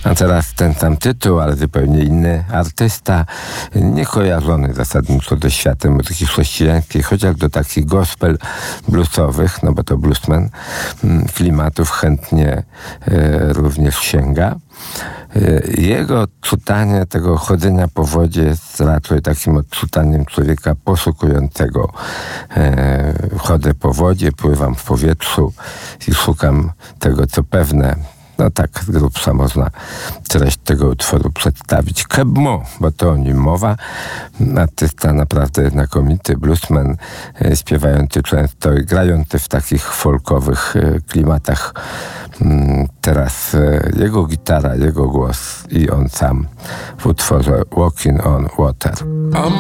A teraz ten sam tytuł, ale zupełnie inny artysta, niekojarzony zasadniczo ze światem muzyki chrześcijańskiej, chociaż do takich gospel bluesowych, no bo to bluesman, klimatów chętnie również sięga. Jego odczytanie tego chodzenia po wodzie jest raczej takim odczytaniem człowieka poszukującego. Chodzę po wodzie, pływam w powietrzu i szukam tego, co pewne. No tak, z grubsza można treść tego utworu przedstawić. Kebmo, bo to o nim mowa. Artysta naprawdę znakomity, bluesman, śpiewający często i grający w takich folkowych klimatach. Teraz jego gitara, jego głos i on sam w utworze Walking on Water. I'm